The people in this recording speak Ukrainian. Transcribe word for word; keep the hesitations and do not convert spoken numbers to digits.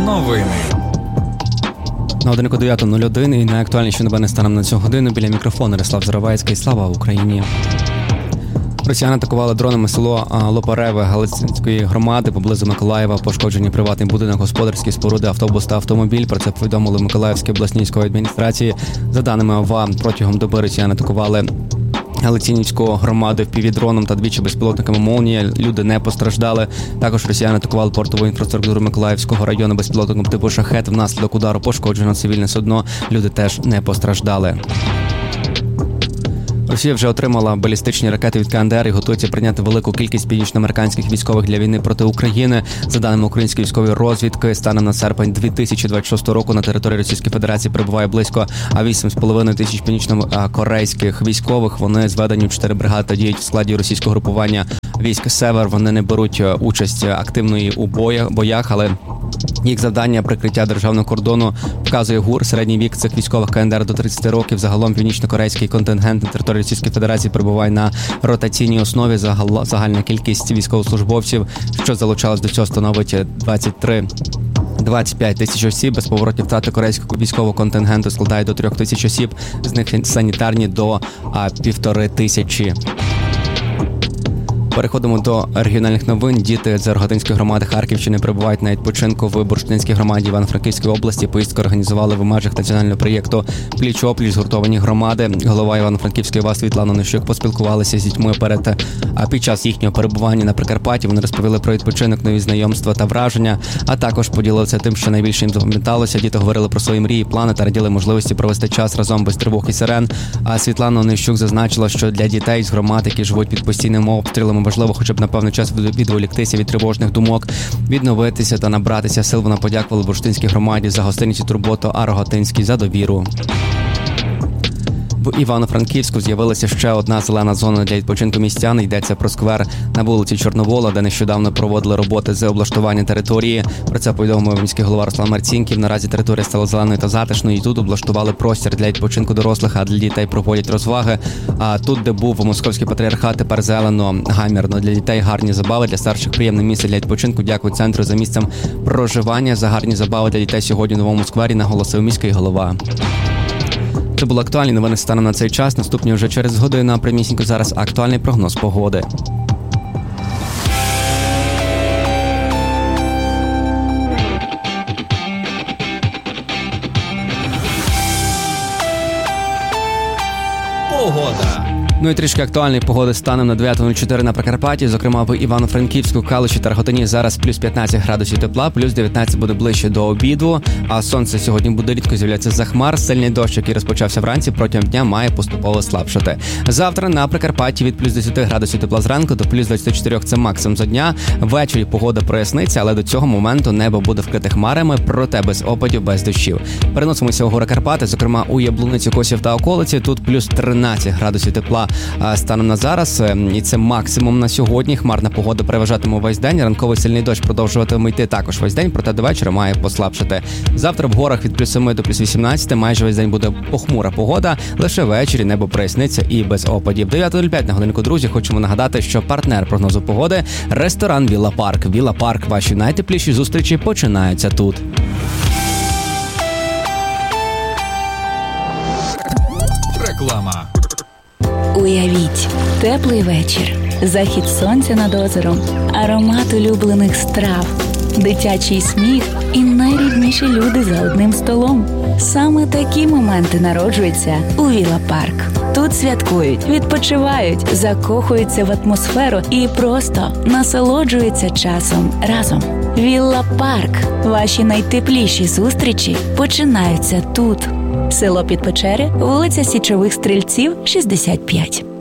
Новини. На годинку дев'ята нуль один і найактуальніші новини станом на цю годину. Біля мікрофону Ярослав Заровецький. Слава Україні! Росіяни атакували дронами село Лопареве Галицинської громади поблизу Миколаєва. Пошкоджені приватний будинок, господарські споруди, автобус та автомобіль. Про це повідомили в Миколаївській обласній військовій адміністрації. За даними ОВА, протягом доби росіяни атакували Галицинівську громаду впівдроном та двічі безпілотниками «Молнія». Люди не постраждали. Також росіяни атакували портову інфраструктуру Миколаївського району безпілотником типу «Шахет». Внаслідок удару пошкоджено цивільне судно. Люди теж не постраждали. Росія вже отримала балістичні ракети від КНДР і готується прийняти велику кількість північноамериканських військових для війни проти України. За даними української військової розвідки, станом на серпень дві тисячі двадцять шостого року на території Російської Федерації перебуває близько вісім з половиною тисяч північнокорейських військових. Вони зведені в чотири бригади та діють в складі російського групування військ «Север». Вони не беруть участь активної у боях, але їх завдання – прикриття державного кордону, вказує ГУР. Середній вік цих військових КНДР до тридцяти років. Загалом північно-корейський контингент на території Російської Федерації перебуває на ротаційній основі. Загальна кількість військовослужбовців, що залучалась до цього, становить двадцять три двадцять п'ять тисяч осіб. Безповоротні втрати корейського військового контингенту складають до трьох тисяч осіб, з них санітарні до а, півтори тисячі. Переходимо до регіональних новин. Діти з Рогатинської громади Харківщини перебувають на відпочинку в Бурштинській громаді Івано-Франківської області. Поїздку організували в межах національного проєкту «Пліч-опліч» згуртовані громади. Голова Івано-Франківської ОВА Світлана Онищук поспілкувалася з дітьми перед а під час їхнього перебування на Прикарпатті. Вони розповіли про відпочинок, нові знайомства та враження, а також поділилися тим, що найбільше їм запам'яталося. Діти говорили про свої мрії, плани та раділи можливості провести час разом без тривог і сирен. А Світлана Онищук зазначила, що для дітей з громад, які живуть під постійними обстрілами, важливо хоча б на певний час відволіктися від тривожних думок, відновитися та набратися сил. Вона подякувала Бурштинській громаді за гостинність і турботу, а Рогатинській за довіру. В Івано-Франківську з'явилася ще одна зелена зона для відпочинку містян. Йдеться про сквер на вулиці Чорновола, де нещодавно проводили роботи з облаштування території. Про це повідомив міський голова Руслан Марцінків. Наразі територія стала зеленою та затишною, і тут облаштували простір для відпочинку дорослих, а для дітей проводять розваги. А тут, де був московський патріархат, тепер зелено, гамірно. Для дітей гарні забави, для старших приємне місце для відпочинку. Дякую центру за місцем проживання. За гарні забави для дітей сьогодні в новому сквері, наголосив міський голова. Це були актуальні новини станом на цей час. Наступні вже через годину, а прямісінько зараз актуальний прогноз погоди. Погода. Ну і трішки актуальної погоди станом на дев'ята нуль чотири на Прикарпатті, зокрема в Івано-Франківську, Калуші та Рогатині зараз плюс п'ятнадцять градусів тепла, плюс дев'ятнадцять буде ближче до обіду, а сонце сьогодні буде рідко з'являтися за хмар. Сильний дощ, який розпочався вранці, протягом дня має поступово слабшати. Завтра на Прикарпатті від плюс десять градусів тепла зранку до плюс двадцять чотири – це максимум за дня. Ввечері погода проясниться, але до цього моменту небо буде вкрите хмарами, проте без опадів, без дощів. Переносимося у гори Карпати, зокрема у Яблуницю, Косів та околиці. Тут плюс тринадцять градусів тепла станом на зараз, і це максимум на сьогодні. Хмарна погода переважатиме весь день, ранковий сильний дощ продовжуватиме йти також весь день, проте до вечора має послабшати. Завтра в горах від плюс семи до плюс вісімнадцяти, майже весь день буде похмура погода, лише ввечері небо проясниться і без опадів. дев'ята нуль п'ять на годинку, друзі, хочемо нагадати, що партнер прогнозу погоди – ресторан «Вілла Парк». «Вілла Парк» – ваші найтепліші зустрічі починаються тут. Реклама. Уявіть, теплий вечір, захід сонця над озером, аромат улюблених страв, дитячий сміх і найрідніші люди за одним столом. Саме такі моменти народжуються у Вілла Парк. Тут святкують, відпочивають, закохуються в атмосферу і просто насолоджуються часом разом. Вілла Парк. Ваші найтепліші зустрічі починаються тут. Село Підпечери, вулиця Січових Стрільців, шістдесят п'ять.